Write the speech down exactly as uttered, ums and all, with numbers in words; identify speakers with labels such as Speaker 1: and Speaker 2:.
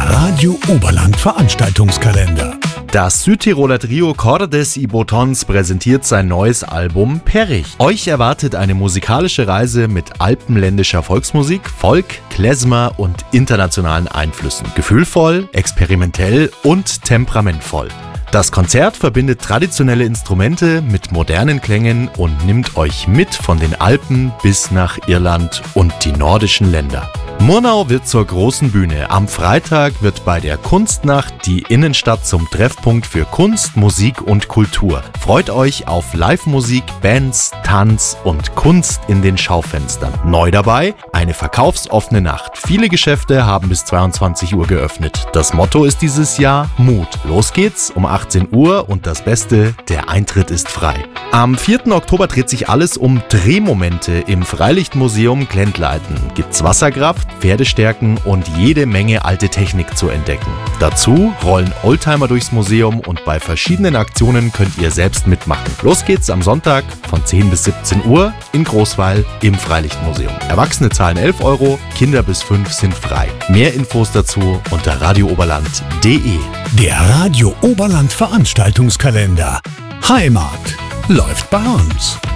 Speaker 1: Radio Oberland Veranstaltungskalender.
Speaker 2: Das Südtiroler Trio Cordes y Botons präsentiert sein neues Album Perich. Euch erwartet eine musikalische Reise mit alpenländischer Volksmusik, Folk, Klezmer und internationalen Einflüssen. Gefühlvoll, experimentell und temperamentvoll. Das Konzert verbindet traditionelle Instrumente mit modernen Klängen und nimmt euch mit von den Alpen bis nach Irland und die nordischen Länder. Murnau wird zur großen Bühne. Am Freitag wird bei der Kunstnacht die Innenstadt zum Treffpunkt für Kunst, Musik und Kultur. Freut euch auf Live-Musik, Bands, Tanz und Kunst in den Schaufenstern. Neu dabei, eine verkaufsoffene Nacht. Viele Geschäfte haben bis zweiundzwanzig Uhr geöffnet. Das Motto ist dieses Jahr Mut. Los geht's um achtzehn Uhr und das Beste, der Eintritt ist frei. Am vierten Oktober dreht sich alles um Drehmomente im Freilichtmuseum Glendleiten. Gibt's Wasserkraft, Pferdestärken und jede Menge alte Technik zu entdecken. Dazu rollen Oldtimer durchs Museum und bei verschiedenen Aktionen könnt ihr selbst mitmachen. Los geht's am Sonntag von zehn bis siebzehn Uhr in Großweil im Freilichtmuseum. Erwachsene zahlen elf Euro, Kinder bis fünf sind frei. Mehr Infos dazu unter radiooberland punkt de.
Speaker 1: Der Radio Oberland Veranstaltungskalender. Heimat läuft bei uns.